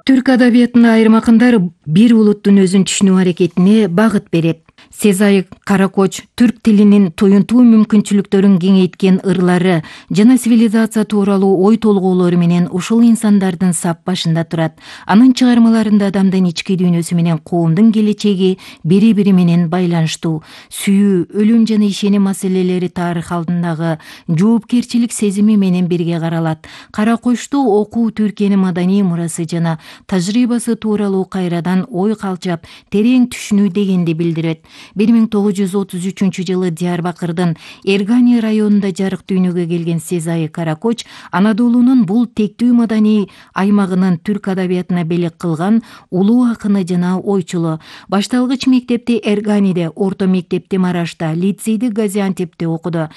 Түрк адабиятында айрым акындар бир улуттун өзүн түшүнүү аракетине багыт берет. Сезай Каракоч түрк тилинин туюнтуу мүмкүнчүлүктөрүн кеңейткен ырлары жана цивилизация тууралуу ой толгоолору менен ушул инсандардын сап башында турат. Анын чыгармаларында адамдын ички дүйнөсү менен коомдун келечеги бири-бири менен байланыштуу. Сүйүү, өлүм жана ишеним маселелери тарых алдындагы жоопкерчилик сезими менен бирге каралат. Каракочту окуу Түркиянын маданий мурасы жана тажрыйбасы тууралуу кайрадан ой калчап, терең түшүнүү дегенди билдирет. 1933-жылы Диярбакырдын Эргани районунда жарык дүйнөгө келген Сезай Каракоч Анадолунун бул тектүү маданий аймагынын түрк адабиятына белек кылган улуу акыны жана ойчулу. Башталгыч мектепти Эрганиде, орто мектепти Марашта, лицейди Газиантепте окуду.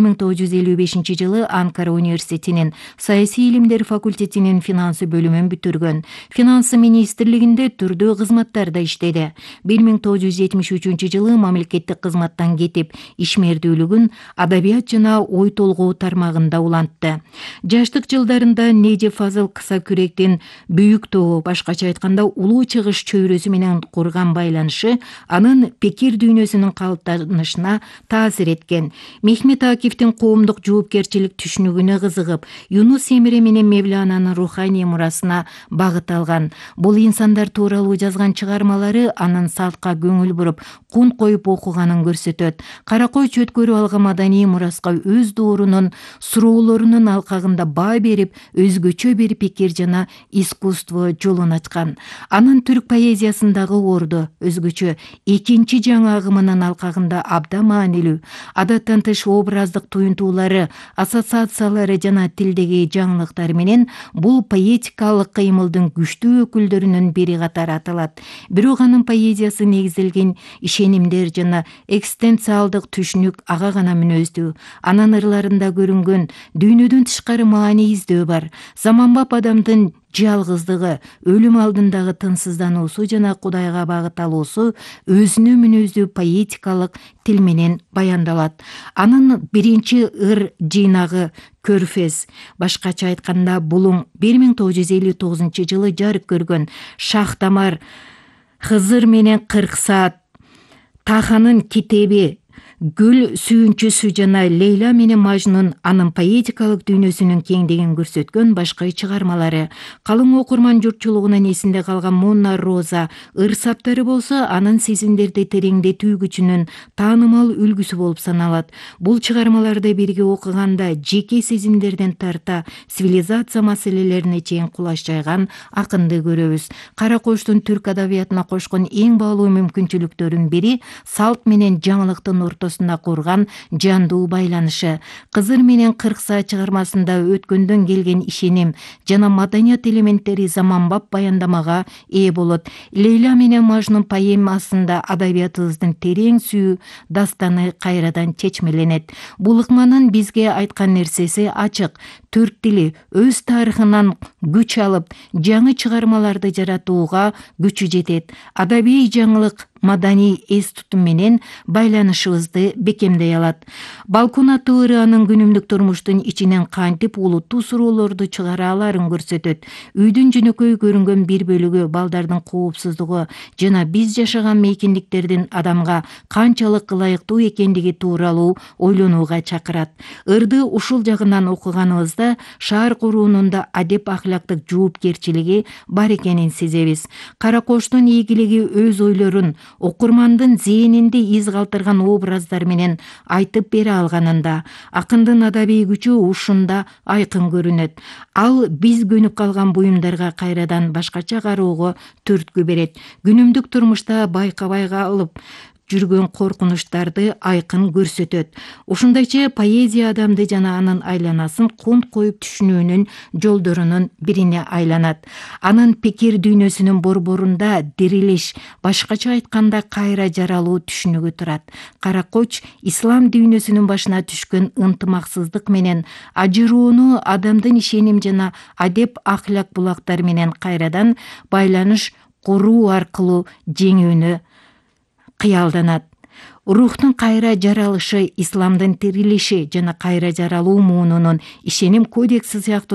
1955-жылы Анкара университетинин саясий илимдер факультетинин финансы бөлүмүн бүтүргөн. Финансы министрлигинде түрдүү кызматтарда иштеди. 1973-жылы мамлекеттик кызматтан кетип, ишмердүүлүгүн адабият жана ой толгоо тармагында улантты. Жаштык жылдарында Неди Фазыл Кыса Күректин Бүйүк Тоо, башкача айтканда Улуу Чыгыш чөйрөсү менен курган байланышы анын пикир дүйнөсүнүн калыптанышына таасир эткен. Мехмет Акифтин коомдук жоопкерчилик түшүнүгүнө кызыгып, Юнус Эмире менен Мевлананын руханий мурасына багыт алган. Бул инсандар тууралуу жазган чыгармалары анын салтка көңүл буруп, кунт коюп окуганын көрсөтөт. Каракоч өткөрүп алган маданий мураска өз доорунун суроолорунун алкагында баа берип, өзгөчө бир пикир жана искусство жолун ачкан. Анын түрк поэзиясындагы орду өзгөчө, экинчи жаңы агымынын алкагында абдан маанилүү. Адаттан тыш образдык туюнтуулары, ассоциациялары жана тилдеги жаңылыктары менен бул поэтикалык кыймылдын күчтүү өкүлдөрүнүн бири катары аталат. Бирок анын поэзиясы негизделген ишенимдер жана экзистенциалдык түшүнүк ага гана мүнөздүү. Анын ырларында көрүнгөн дүйнөдөн тышкары маани издөө бар. Заманбап адамдын жалгыздыгы, өлүм алдындагы тынсыздануусу жана Кудайга багыт алуусу өзүнө мүнөздүү поэтикалык тил менен баяндалат. Анын биринчи ыр жыйнагы Көрфез, башкача айтканда Булуң, 1959-жылы жарык көргөн. Шахтамар, Хызыр менен 40 саат, Таханын китеби, Гүл сүйүнчүсү жана Лейла менен Мажнун анын поэтикалык дүйнөсүнүн кеңдигин көрсөткөн башка чыгармалары. Калың окурман журтчулугунун эсинде калган Монна Роза ыр саптары болсо анын сезимдерди тереңдетүү күчүнүн таанымал үлгүсү болуп саналат. Бул чыгармаларды бирге окуганда жеке сезимдерден тарта цивилизация маселелерине чейин кулаш жайган акынды көрөбүз. Каракочтун түрк адабиятына кошкон эң баалуу мүмкүнчүлүктөрүнүн бири салт менен жаңылыктын ортосунда курган жандуу байланышы. Кызыр менен 40 саат чыгармасында өткөндөн келген ишеним жана маданият элементтери заманбап баяндамага ээ болот. Лейла менен Мажнун поэмасында адабиятыбыздын терең сүйүү дастаны кайрадан чечмеленет. Бул ыкманын бизге айткан нерсеси ачык. Түрк тили өз тарыхынан күч алып, жаңы чыгармаларды жаратууга күчү жетет. Адабий жаңылык маданий эс тутум менен байланышыбызды бекемдей алат. Балкон аттуу ыры анын күнүмдүк турмуштун ичинен кантип улуттуу суроолорду чыгара аларын көрсөтөт. Үйдүн жөнөкөй көрүнгөн бир бөлүгү балдардын коопсуздугу жана биз жашаган мейкиндиктердин адамга канчалык ылайыктуу экендиги тууралуу ойлонууга чакырат. Ырды ушул жагынан окуганыбызда шаар куруунун да адеп ахлактык жоопкерчилиги бар экенин сезебиз. Каракочтун ийгилиги өз ойлорун окурмандын зээнинде из калтырган образдар менен айтып бере алганында. Акындын адабий күчү ушунда айкын көрүнөт. Ал биз көнүп калган буюмдарга кайрадан башкача кароого түрткү берет. Күнүмдүк турмушта байкабай калып жүргөн коркунучтарды айкын көрсөтөт. Ушундайча поэзия адамды жана анын айланасын кунт коюп түшүнүүнүн жолдорунун бирине айланат. Анын пикир дүйнөсүнүн борборунда дирилиш, башкача айтканда кайра жаралуу түшүнүгү турат. Каракоч ислам дүйнөсүнүн башына түшкөн ынтымаксыздык менен ажыроону адамдын ишеним жана адеп ахлак булактары менен кайрадан байланыш куруу аркылуу жеңүүнү кыялданат. Рухтун кайра жаралышы исламдын тирилиши жана кайра жаралуу муунунун ишеним кодекси сыяктуу